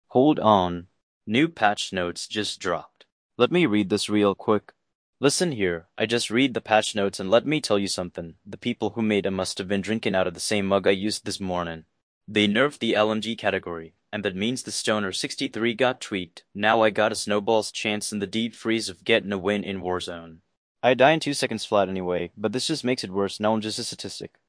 Hold on. New patch notes just dropped. Let me read this real quick. Listen here, I just read the patch notes and let me tell you something. The people who made 'em must have been drinking out of the same mug I used this morning. They nerfed the LMG category, and that means the Stoner 63 got tweaked. Now I got a snowball's chance in the deep freeze of getting a win in Warzone. I die in 2 seconds flat anyway, but this just makes it worse. Now I'm just a statistic.